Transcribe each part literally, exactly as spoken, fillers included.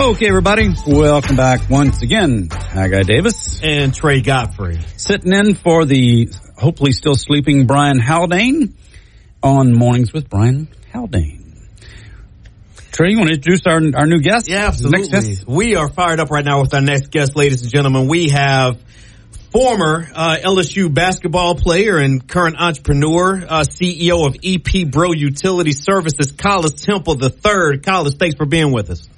Okay, everybody, welcome back once again. Hi, Guy Davis. And Trey Godfrey. Sitting in for the hopefully still sleeping Brian Haldane on Mornings with Brian Haldane. Trey, you want to introduce our, our new guest? Yeah, absolutely. Next guest? We are fired up right now with our next guest, ladies and gentlemen. We have former uh, L S U basketball player and current entrepreneur, uh, C E O of E P Bro Utility Services, Collis Temple the third. Collis, thanks for being with us.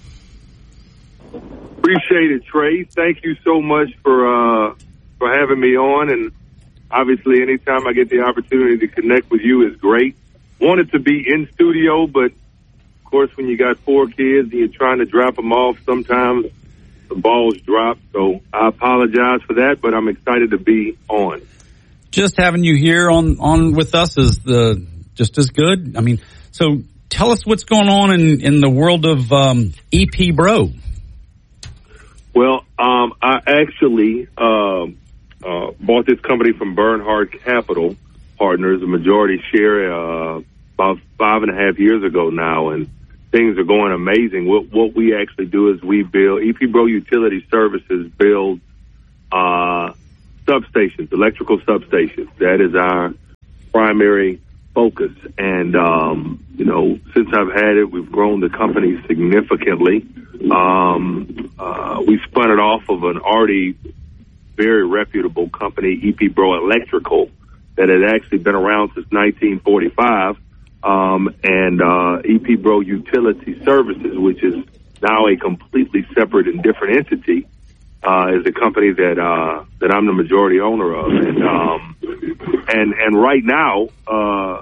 Appreciate it, Trey. Thank you so much for uh, for having me on. And obviously, anytime I get the opportunity to connect with you is great. Wanted to be in studio, but of course, when you got four kids and you're trying to drop them off, sometimes the balls drop. So I apologize for that, but I'm excited to be on. Just having you here on, on with us is the just as good. I mean, so tell us what's going on in, in the world of um, E P Bro. Well, um, I actually uh, uh, bought this company from Bernhard Capital Partners, a majority share, uh, about five and a half years ago now, and things are going amazing. What, what we actually do is we build, E P Bro Utility Services builds uh, substations, electrical substations. That is our primary focus. And, um, you know, since I've had it, we've grown the company significantly. Um, uh, we spun it off of an already very reputable company, E P Bro Electrical, that had actually been around since nineteen forty-five. Um, and, uh, E P Bro Utility Services, which is now a completely separate and different entity, uh, is a company that, uh, that I'm the majority owner of. And, um, and, and right now, uh,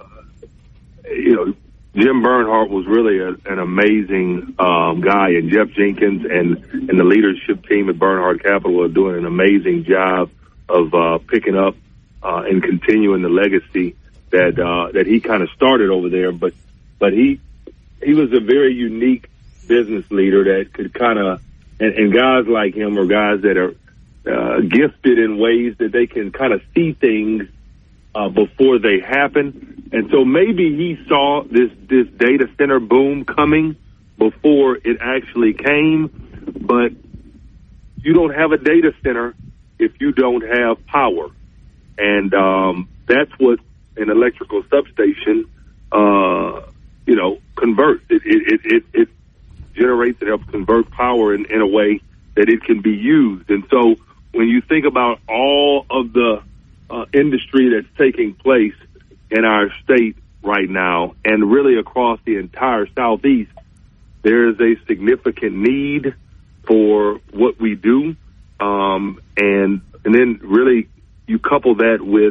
you know, Jim Bernhardt was really a, an amazing, um, guy, and Jeff Jenkins and, and the leadership team at Bernhard Capital are doing an amazing job of, uh, picking up, uh, and continuing the legacy that uh, that he kind of started over there, but but he he was a very unique business leader that could kind of, and, and guys like him are guys that are uh, gifted in ways that they can kind of see things uh, before they happen, and so maybe he saw this this data center boom coming before it actually came, but you don't have a data center if you don't have power, and um, that's what an electrical substation, uh, you know, converts. It, it, it, it generates and helps convert power in, in a way that it can be used. And so when you think about all of the uh, industry that's taking place in our state right now and really across the entire Southeast, there is a significant need for what we do. Um, and, and then really you couple that with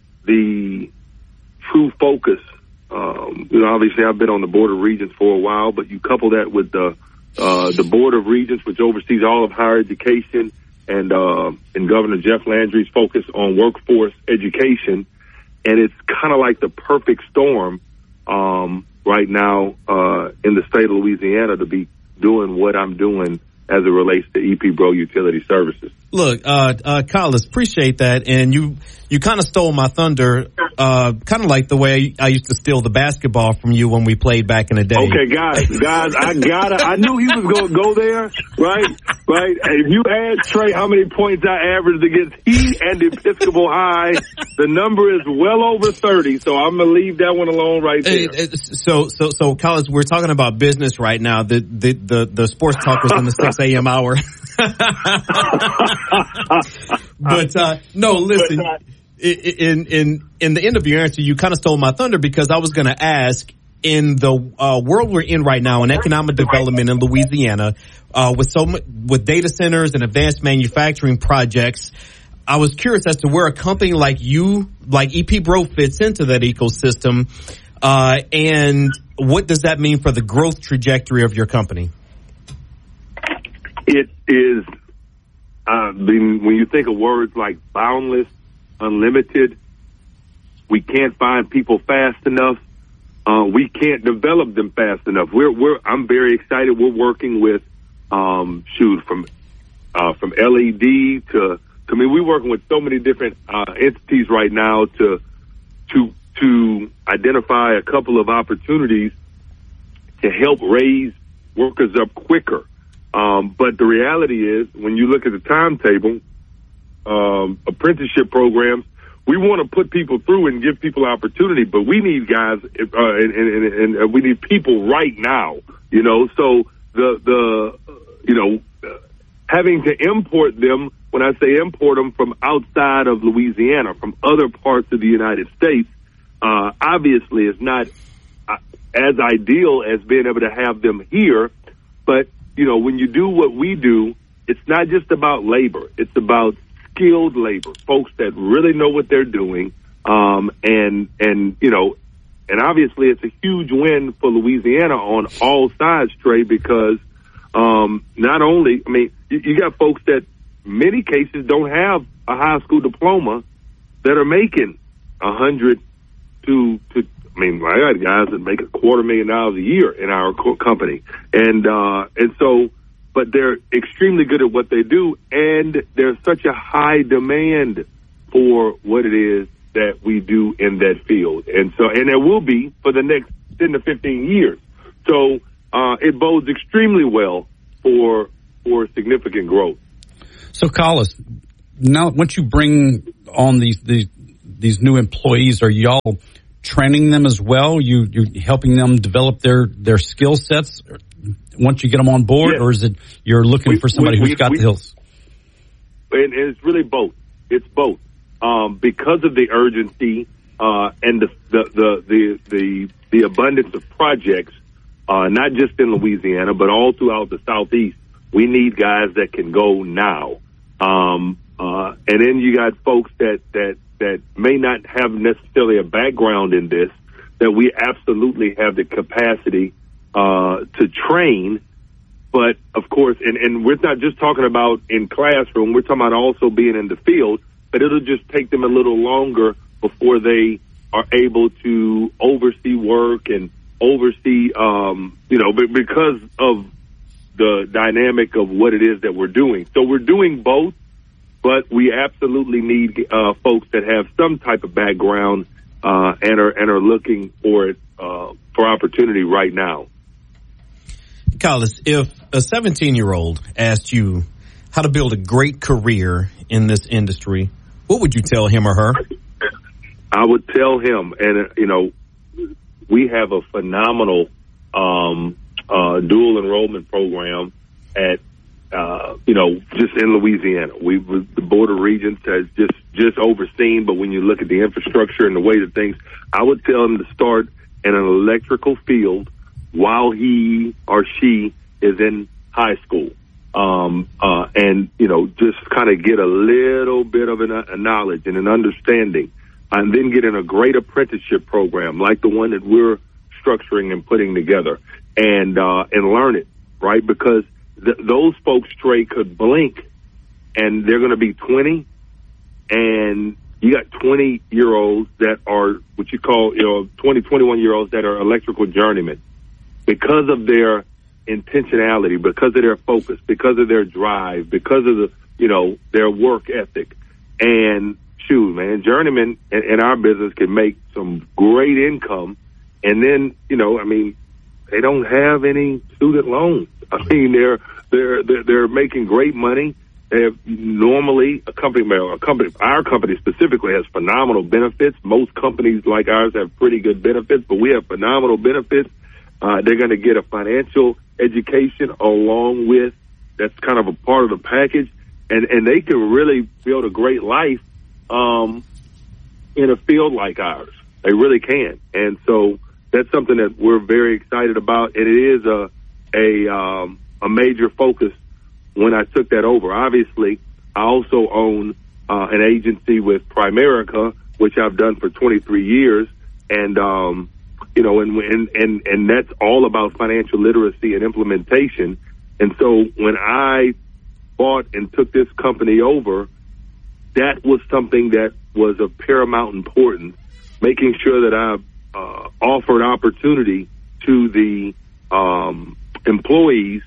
the true focus. Um, you know, obviously I've been on the Board of Regents for a while, but you couple that with the uh, the Board of Regents, which oversees all of higher education, and uh, and Governor Jeff Landry's focus on workforce education, and it's kind of like the perfect storm um, right now uh, in the state of Louisiana to be doing what I'm doing as it relates to E P Bro Utility Services. Look, uh, uh, Collis, appreciate that. And you, you kind of stole my thunder, uh, kind of like the way I used to steal the basketball from you when we played back in the day. Okay, guys, guys, I gotta, I knew he was going to go there, right? Right? If you ask Trey how many points I averaged against he and Episcopal High, the number is well over thirty. So I'm going to leave that one alone right there. Uh, so, so, so, Collis, we're talking about business right now. The, the, the, the sports talk was in the six a.m. hour. But uh, no, listen. In in in the end of your answer, you kind of stole my thunder because I was going to ask, in the uh, world we're in right now, in economic development in Louisiana, uh, with so much, with data centers and advanced manufacturing projects, I was curious as to where a company like you, like E P Bro, fits into that ecosystem, uh, and what does that mean for the growth trajectory of your company? It is, uh, when you think of words like boundless, unlimited, we can't find people fast enough. Uh, we can't develop them fast enough. We're, we're, I'm very excited. We're working with, um, shoot, from, uh, from L E D to, I mean, we're working with so many different, uh, entities right now to, to, to identify a couple of opportunities to help raise workers up quicker. Um, but the reality is, when you look at the timetable, um, apprenticeship programs, we want to put people through and give people opportunity, but we need guys, uh, and, and, and, and we need people right now, you know, so the, the, you know, having to import them, when I say import them from outside of Louisiana, from other parts of the United States, uh, obviously is not uh, as ideal as being able to have them here. But, you know, when you do what we do, it's not just about labor. It's about skilled labor, folks that really know what they're doing. Um, and, and, you know, and obviously it's a huge win for Louisiana on all sides, Trey, because um, not only, I mean, you, you got folks that many cases don't have a high school diploma that are making a hundred to, to, I mean, I got guys that make a quarter million dollars a year in our co- company. And, uh, and so, but they're extremely good at what they do, and there's such a high demand for what it is that we do in that field. And so, and there will be for the next ten to fifteen years. So, uh, it bodes extremely well for, for significant growth. So, Collis, now once you bring on these, these, these new employees, are y'all training them as well? You, you helping them develop their, their skill sets once you get them on board, yes. Or is it you're looking we, for somebody we, who's we, got we, the hills? And it's really both. It's both. Um, because of the urgency uh, and the the, the the the the abundance of projects, uh, not just in Louisiana, but all throughout the Southeast, we need guys that can go now. Um, uh, and then you got folks that, that, that may not have necessarily a background in this, that we absolutely have the capacity uh, to train. But, of course, and, and we're not just talking about in classroom, we're talking about also being in the field, but it'll just take them a little longer before they are able to oversee work and oversee, um, you know, because of the dynamic of what it is that we're doing. So we're doing both, but we absolutely need uh, folks that have some type of background uh, and are and are looking for it uh, for opportunity right now. Collis, if a seventeen-year-old asked you how to build a great career in this industry, what would you tell him or her? I would tell him, and, uh, you know, we have a phenomenal um, uh, dual enrollment program at, uh, you know, just in Louisiana. We, the Board of Regents has just, just overseen, but when you look at the infrastructure and the way that things, I would tell him to start in an electrical field while he or she is in high school. Um, uh, and, you know, just kind of get a little bit of an, a knowledge and an understanding, and then get in a great apprenticeship program like the one that we're structuring and putting together, and, uh, and learn it, right? Because th- those folks, Trey, could blink and they're going to be twenty, and you got twenty year olds that are what you call, you know, twenty, twenty-one year olds that are electrical journeymen because of their intentionality, because of their focus, because of their drive, because of the, you know, their work ethic. And shoot, man, journeymen in, in our business can make some great income. And then, you know, I mean, they don't have any student loans. I mean, they're, they're, they're, they're making great money. They have normally a company, a company, our company specifically has phenomenal benefits. Most companies like ours have pretty good benefits, but we have phenomenal benefits. Uh, they're going to get a financial education along with, that's kind of a part of the package. And, and they can really build a great life, um, in a field like ours. They really can. And so that's something that we're very excited about. And it is a, a, um, a major focus when I took that over. Obviously, I also own, uh, an agency with Primerica, which I've done for twenty-three years. And, um, you know, and, and, and, and that's all about financial literacy and implementation. And so when I bought and took this company over, that was something that was of paramount importance, making sure that I uh, offered opportunity to the um, employees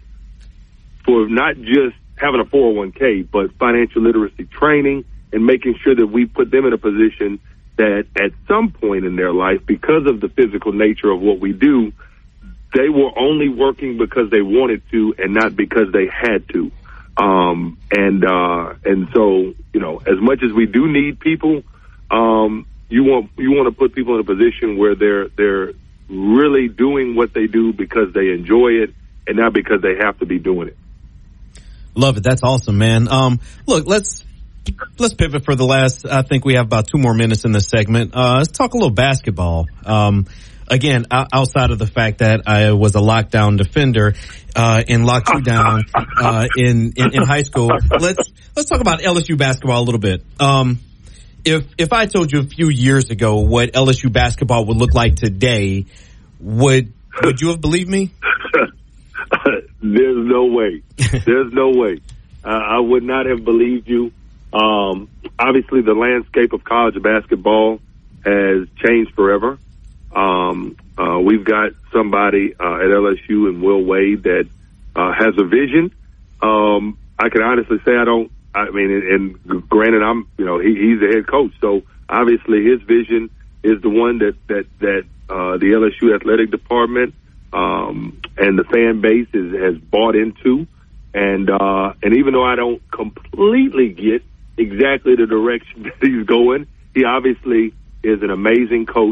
for not just having a four oh one k, but financial literacy training, and making sure that we put them in a position that at some point in their life, because of the physical nature of what we do, they were only working because they wanted to and not because they had to. Um, and, uh, and so, you know, as much as we do need people, um, you want, you want to put people in a position where they're, they're really doing what they do because they enjoy it and not because they have to be doing it. Love it. That's awesome, man. Um, look, let's, let's pivot for the last, I think we have about two more minutes in this segment. Uh, let's talk a little basketball. Um, Again, outside of the fact that I was a lockdown defender uh, and locked you down uh, in, in in high school, let's let's talk about L S U basketball a little bit. Um, if if I told you a few years ago what L S U basketball would look like today, would would you have believed me? There's no way. There's no way. Uh, I would not have believed you. Um, obviously, the landscape of college basketball has changed forever. Um, uh, we've got somebody, uh, at L S U and Will Wade that, uh, has a vision. Um, I can honestly say I don't, I mean, and, and granted, I'm, you know, he, he's the head coach. So obviously his vision is the one that, that, that, uh, the L S U athletic department, um, and the fan base is, has bought into. And, uh, and even though I don't completely get exactly the direction that he's going, he obviously is an amazing coach.